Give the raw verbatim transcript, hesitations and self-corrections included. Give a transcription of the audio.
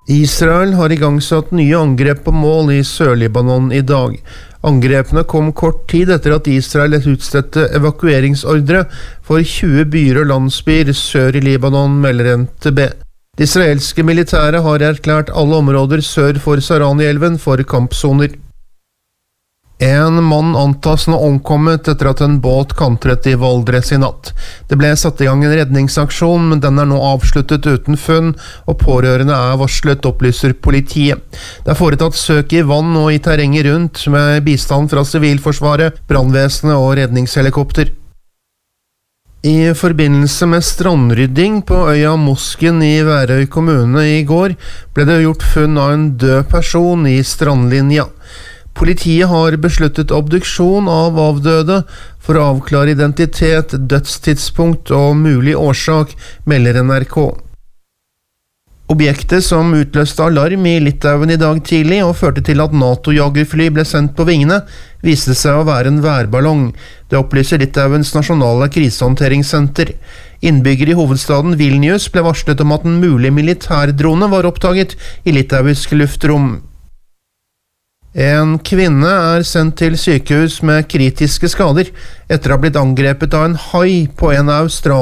Israel har igangsatt nye angrep på mål i Sør-Libanon i dag. Angrepene kom kort tid etter at Israel utstedte evakueringsordre for tjue byer og landsbyer sør i Libanon, melder N T B. Det israelske militæret har erklært alle områder sør for Sarani-elven for kampsoner. En mann antas nå omkommet etter at en båt kantret i Valdres i natt. Det ble satt i gang en redningsaksjon, men den er nå avsluttet uten funn, og pårørende er varslet, opplyser politiet. Det er foretatt søk i vann og i terrenget rundt, med bistand fra Sivilforsvaret, brannvesenet og redningshelikopter. I forbindelse med strandrydding på øya Mosken i Værøy kommune i går, ble det gjort funn av en død person i strandlinja. Politiet har besluttet obduksjon av avdøde for å avklare identitet, dødstidspunkt og mulig årsak, melder N R K. Objektet som utløste alarm i Litauen i dag tidlig og førte til at NATO-jagerfly ble sendt på vingene, viste seg å være en værballong. Det opplyser Litauens nasjonale krisehåndteringssenter. Innbyggere i hovedstaden Vilnius ble varslet om at en mulig militærdrone var oppdaget i litauisk luftrom. En kvinne er sendt til sykehus med kritiske skader etter å ha blitt angrepet av en hai på en av Australias